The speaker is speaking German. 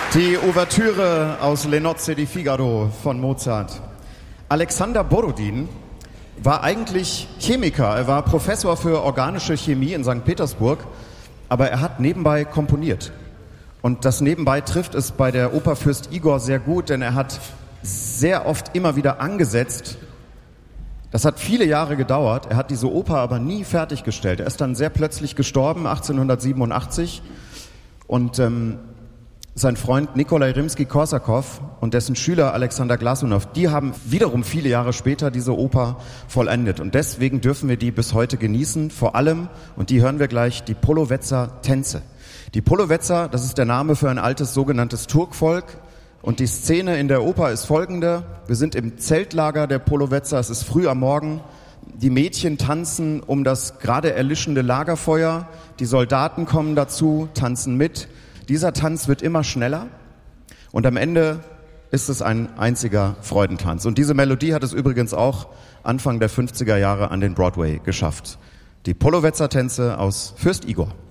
Die Ouvertüre aus Le Nozze di Figaro von Mozart. Alexander Borodin war eigentlich Chemiker. Er war Professor für organische Chemie in St. Petersburg, aber er hat nebenbei komponiert. Und das nebenbei trifft es bei der Oper Fürst Igor sehr gut, denn er hat sehr oft immer wieder angesetzt. Das hat viele Jahre gedauert. Er hat diese Oper aber nie fertiggestellt. Er ist dann sehr plötzlich gestorben, 1887. Und sein Freund Nikolai Rimski-Korsakow und dessen Schüler Alexander Glasunow, die haben wiederum viele Jahre später diese Oper vollendet. Und deswegen dürfen wir die bis heute genießen. Vor allem, und die hören wir gleich, die Polovetzer-Tänze. Die Polovetzer, das ist der Name für ein altes sogenanntes Turkvolk. Und die Szene in der Oper ist folgende. Wir sind im Zeltlager der Polovetzer, es ist früh am Morgen. Die Mädchen tanzen um das gerade erlischende Lagerfeuer. Die Soldaten kommen dazu, tanzen mit. Dieser Tanz wird immer schneller und am Ende ist es ein einziger Freudentanz. Und diese Melodie hat es übrigens auch Anfang der 50er Jahre an den Broadway geschafft. Die Polovetzer-Tänze aus Fürst Igor.